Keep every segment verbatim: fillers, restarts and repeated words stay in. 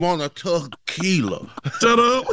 want a tequila. Shut up.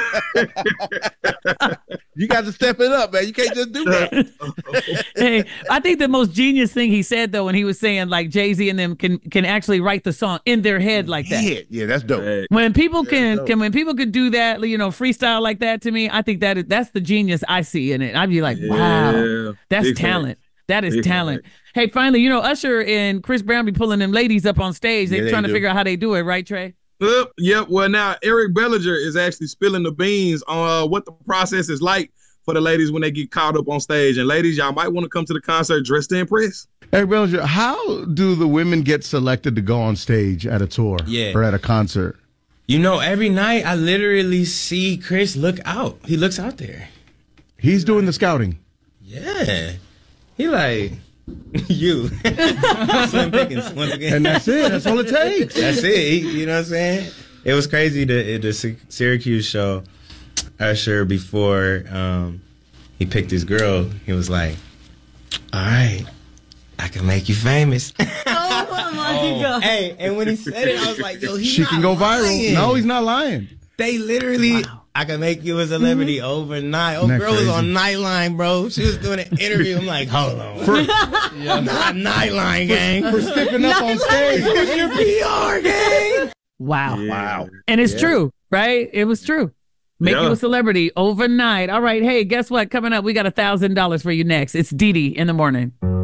You got to step it up, man. You can't just do that. Hey, I think the most genius thing he said though, when he was saying like Jay-Z and them can can actually write the song in their head like that. Yeah, yeah, that's dope. Hey. When people Yeah, can dope. can when people could do that, you know, freestyle like that to me, I think that is that's the genius I see in it. I'd be like, wow, Yeah. that's Big talent. That is Big talent. Hey, finally, you know, Usher and Chris Brown be pulling them ladies up on stage. They're Yeah, they trying to do. figure out how they do it, right, Trey? Yep, yep. Well, now Eric Bellinger is actually spilling the beans on uh, what the process is like for the ladies when they get caught up on stage. And ladies, y'all might want to come to the concert dressed to impress. Hey, Bellinger, how do the women get selected to go on stage at a tour Yeah. or at a concert? You know, every night I literally see Chris look out. He looks out there. He's doing the scouting. Yeah. He like, you. Slim pickings, once again. And that's it. That's all it takes. That's it. He- you know what I'm saying? It was crazy, the, the Sy- Syracuse show, Usher, before um, he picked his girl, he was like, all right, I can make you famous. Oh my God. Hey, and when he said it, I was like, yo, he's She not can go viral. lying. No, he's not lying. They literally, I can make you a celebrity overnight. Oh, Isn't that girl was crazy? on Nightline, bro. She was doing an interview. I'm like, hold on. Not Nightline, gang. For stepping up on stage. It's your P R, gang. Wow. Wow. And it's Yeah. true, right? It was true. Make Yeah. you a celebrity overnight. All right. Hey, guess what? Coming up, we got a thousand dollars for you next. It's Dee Dee in the morning.